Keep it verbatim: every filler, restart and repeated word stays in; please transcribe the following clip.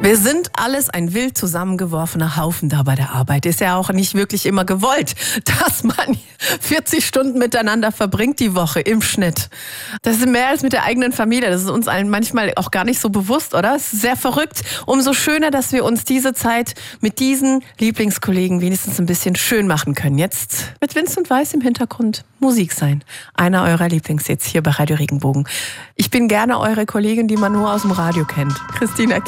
Wir sind alles ein wild zusammengeworfener Haufen da bei der Arbeit. Ist ja auch nicht wirklich immer gewollt, dass man vierzig Stunden miteinander verbringt die Woche im Schnitt. Das ist mehr als mit der eigenen Familie. Das ist uns allen manchmal auch gar nicht so bewusst, oder? Es ist sehr verrückt. Umso schöner, dass wir uns diese Zeit mit diesen Lieblingskollegen wenigstens ein bisschen schön machen können. Jetzt mit Vincent Weiss im Hintergrund Musik sein. Einer eurer Lieblingshits hier bei Radio Regenbogen. Ich bin gerne eure Kollegin, die man nur aus dem Radio kennt. Christina